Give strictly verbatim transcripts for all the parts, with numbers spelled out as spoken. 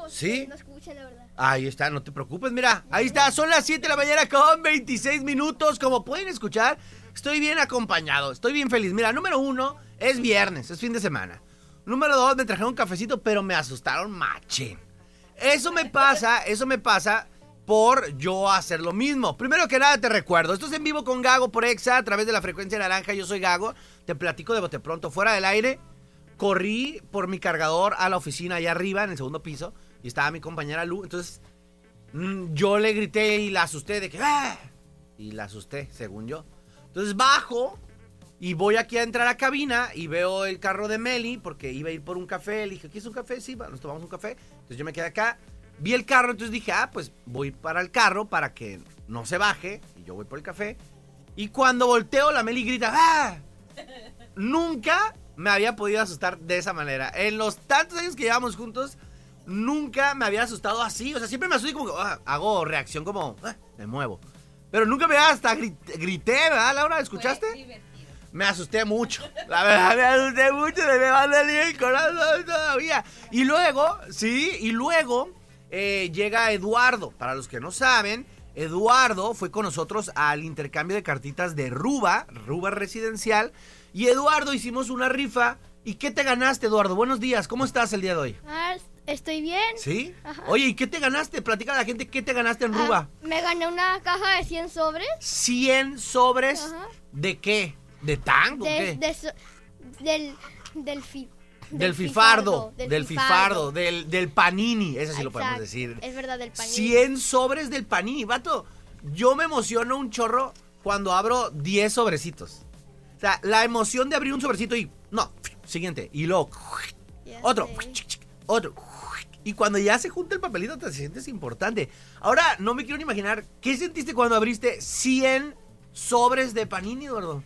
¿Sí? No escuchan, la verdad. Ahí está, no te preocupes, mira, ahí está, son las siete de la mañana con veintiséis minutos, como pueden escuchar, estoy bien acompañado, estoy bien feliz. Mira, número uno, es viernes, es fin de semana. Número dos, me trajeron un cafecito, pero me asustaron machín. Eso me pasa, eso me pasa por yo hacer lo mismo. Primero que nada te recuerdo, esto es en vivo con Gago por Exa, a través de la frecuencia naranja, yo soy Gago, te platico de bote pronto, fuera del aire, corrí por mi cargador a la oficina allá arriba, en el segundo piso, y estaba mi compañera Lu, entonces mmm, yo le grité y la asusté de que ¡ah! Y la asusté, según yo. Entonces bajo y voy aquí a entrar a cabina y veo el carro de Meli, porque iba a ir por un café, le dije, ¿quieres un café? Sí, nos tomamos un café. Entonces yo me quedé acá, vi el carro, entonces dije, ah, pues voy para el carro para que no se baje, y yo voy por el café. Y cuando volteo, la Meli grita, ¡ah! Nunca me había podido asustar de esa manera. En los tantos años que llevamos juntos, nunca me había asustado así. O sea, siempre me asusté como que ah, hago reacción como, ah, me muevo. Pero nunca me hasta grité, grité, ¿verdad, Laura? ¿Escuchaste? Fue divertido. Me asusté mucho. La verdad, me asusté mucho. Me va a salir el corazón todavía. Y luego, sí, y luego eh, llega Eduardo. Para los que no saben, Eduardo fue con nosotros al intercambio de cartitas de Ruba, Ruba Residencial. Y Eduardo, hicimos una rifa. ¿Y qué te ganaste, Eduardo? Buenos días, ¿cómo estás el día de hoy? Ah, estoy bien. ¿Sí? Ajá. Oye, ¿y qué te ganaste? Platica a la gente, ¿qué te ganaste en Ruba? Ah, me gané una caja de cien sobres. ¿cien sobres? Ajá. ¿De qué? ¿De tango? De, ¿Qué? de so- del, del, fi- Del fifardo, del del fifardo, del, del panini, eso sí lo podemos Exacto. decir. Es verdad, del panini. cien sobres del panini, vato. Yo me emociono un chorro cuando abro diez sobrecitos. O sea, la emoción de abrir un sobrecito y, no, siguiente, y luego, Ya otro, sé. otro. Y cuando ya se junta el papelito te sientes importante. Ahora, no me quiero ni imaginar, ¿qué sentiste cuando abriste cien sobres de panini, Eduardo?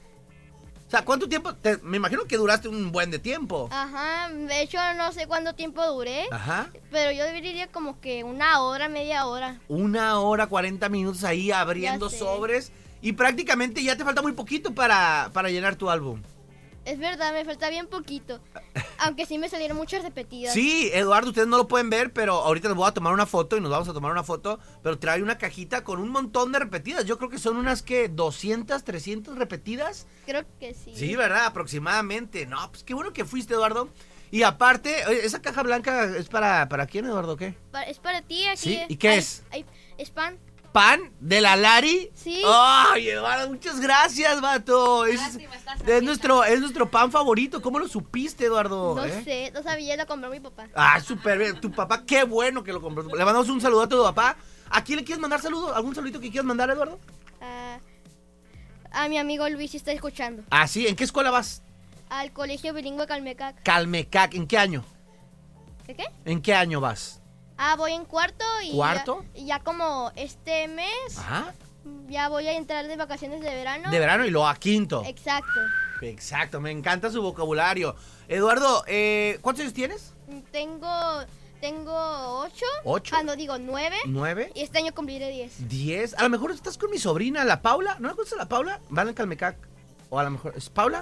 O sea, ¿cuánto tiempo? Te- me imagino que duraste un buen de tiempo. Ajá, de hecho no sé cuánto tiempo duré, Ajá. pero yo diría como que una hora, media hora. Una hora, cuarenta minutos ahí abriendo Ya sé. sobres. Y prácticamente ya te falta muy poquito para, para llenar tu álbum. Es verdad, me falta bien poquito. Aunque sí me salieron muchas repetidas. Sí, Eduardo, ustedes no lo pueden ver, pero ahorita les voy a tomar una foto y nos vamos a tomar una foto. Pero trae una cajita con un montón de repetidas. Yo creo que son unas, ¿qué? ¿doscientas, trescientas repetidas? Creo que sí. Sí, ¿verdad? Aproximadamente. No, pues qué bueno que fuiste, Eduardo. Y aparte, oye, ¿esa caja blanca es para, para quién, Eduardo? ¿Qué? Pa- Es para ti aquí. ¿Sí? ¿Y qué hay- es? hay- es pan. ¿Pan de la Lari? Sí. Ay, Eduardo, muchas gracias, vato. Es, Lástima, estás es aprieta. nuestro, es nuestro pan favorito. ¿Cómo lo supiste, Eduardo? No ¿Eh? sé, no sabía, lo compró mi papá. Ah, súper bien. Tu papá, qué bueno que lo compró. Le mandamos un saludo a tu papá. ¿A quién le quieres mandar saludos? ¿Algún saludito que quieras mandar, Eduardo? Ah, a mi amigo Luis está escuchando. Ah, sí. ¿En qué escuela vas? Al colegio bilingüe Calmecac. Calmecac. ¿En qué año? ¿Qué qué? ¿En qué año vas? Ah, voy en cuarto y ¿Cuarto? Ya, y ya como este mes Ajá. ya voy a entrar de vacaciones de verano. De verano y luego a quinto. Exacto. Exacto, me encanta su vocabulario. Eduardo, eh, ¿cuántos años tienes? Tengo tengo ocho. ¿Ocho? Ah, no digo nueve. ¿Nueve? Y este año cumpliré diez. ¿Diez? A lo mejor estás con mi sobrina, la Paula. ¿No la conoces a la Paula? Van al Calmecac. O a lo mejor... ¿Es Paula?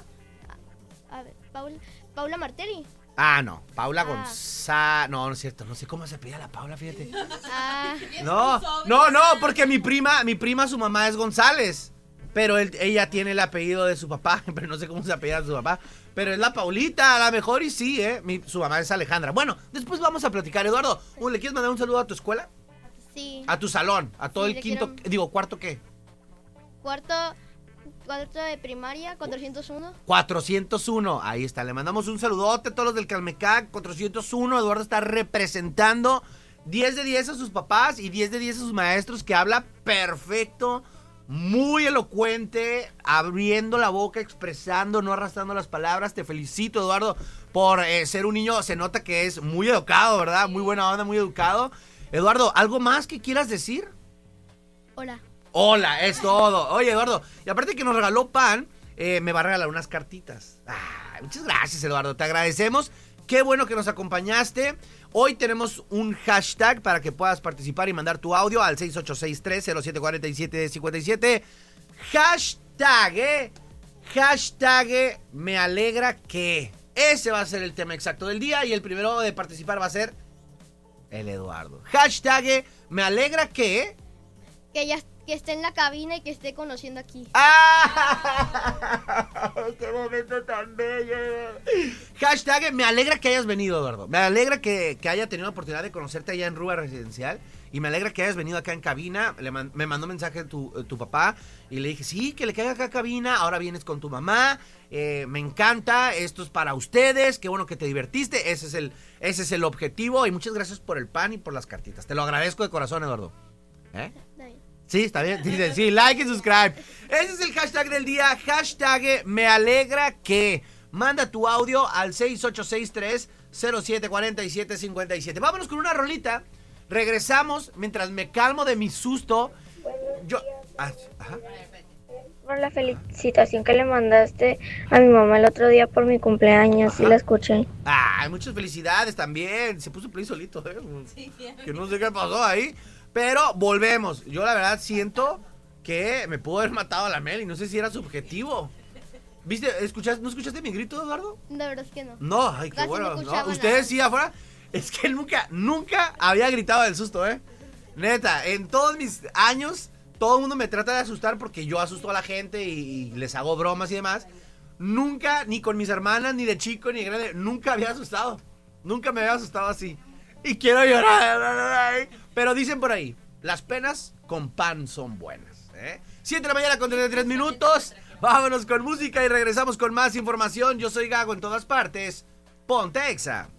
A ver, Paula, Paula Martelli. Ah, no. Paula Ah. González. No, no es cierto. No sé cómo se pide la Paula, fíjate. Ah, No, no, no, porque mi prima, mi prima, su mamá es González. Pero él- ella tiene el apellido de su papá, pero no sé cómo se apellida su papá. Pero es la Paulita, a lo mejor y sí, ¿eh? Mi- su mamá es Alejandra. Bueno, después vamos a platicar. Eduardo, ¿le quieres mandar un saludo a tu escuela? sí. A tu salón, a todo Sí, el le quinto, quiero- digo, ¿cuarto qué? Cuarto, cuarto de primaria, cuatrocientos uno. cuatrocientos uno, ahí está, le mandamos un saludote a todos los del Calmecac, cuatrocientos uno, Eduardo está representando diez de diez a sus papás y diez de diez a sus maestros, que habla perfecto, muy elocuente, abriendo la boca, expresando, no arrastrando las palabras. Te felicito, Eduardo, por eh, ser un niño, se nota que es muy educado, ¿verdad? Muy buena onda, muy educado. Eduardo, ¿algo más que quieras decir? Hola. Hola, es todo. Oye, Eduardo, y aparte que nos regaló pan, eh, me va a regalar unas cartitas. Ah, muchas gracias, Eduardo, te agradecemos. Qué bueno que nos acompañaste. Hoy tenemos un hashtag para que puedas participar y mandar tu audio al seis ocho seis tres cero siete cuatro siete cinco siete. Hashtag, eh. Hashtag eh, me alegra que. Ese va a ser el tema exacto del día y el primero de participar va a ser El Eduardo. Hashtag, me alegra que... Que ella que esté en la cabina y que esté conociendo aquí. ¡Ah! ¡Qué momento tan bello! Hashtag, me alegra que hayas venido, Eduardo. Me alegra que, que haya tenido la oportunidad de conocerte allá en Rúa Residencial. Y me alegra que hayas venido acá en cabina. Le man, me mandó mensaje tu, tu papá. Y le dije, sí, que le caiga acá a cabina. Ahora vienes con tu mamá. Eh, me encanta. Esto es para ustedes. Qué bueno que te divertiste. Ese es el, ese es el objetivo. Y muchas gracias por el pan y por las cartitas. Te lo agradezco de corazón, Eduardo. ¿Eh? Está bien. Sí, está bien. Dice, sí, like y subscribe. Ese es el hashtag del día. Hashtag, me alegra que... Manda tu audio al seis ocho seis tres cero siete cuatro siete cinco siete. Vámonos con una rolita. Regresamos mientras me calmo de mi susto. Yo... Ah, ajá. Por la felicitación que le mandaste a mi mamá el otro día por mi cumpleaños. Ajá. Sí la escuché. Ah, muchas felicidades también. Se puso play solito, ¿eh? Sí, que no sé qué pasó ahí. Pero volvemos. Yo la verdad siento que me pudo haber matado a la Mel y no sé si era su objetivo. ¿Viste? ¿Escuchaste, ¿No escuchaste mi grito, Eduardo? La verdad es que no. No, ay, qué Casi bueno. no ¿no? escuchaba Ustedes nada. sí afuera. Es que nunca, nunca había gritado del susto, ¿eh? Neta, en todos mis años, todo el mundo me trata de asustar porque yo asusto a la gente y, y les hago bromas y demás. Nunca, ni con mis hermanas, ni de chico, ni de grande, nunca había asustado. Nunca me había asustado así. Y quiero llorar. Pero dicen por ahí, las penas con pan son buenas, ¿eh? siete de la mañana con treinta y tres minutos. Vámonos con música y regresamos con más información. Yo soy Gago en todas partes. Ponte Exa.